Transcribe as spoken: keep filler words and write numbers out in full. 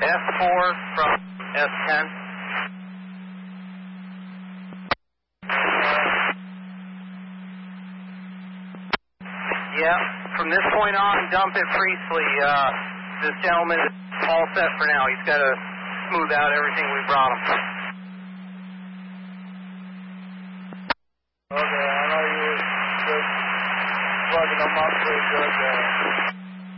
F four from S ten. Yeah, from this point on, dump it, Priestley. Uh, this gentleman is all set for now. He's got to smooth out everything we brought him. Okay, I know you were just plugging them up pretty good there.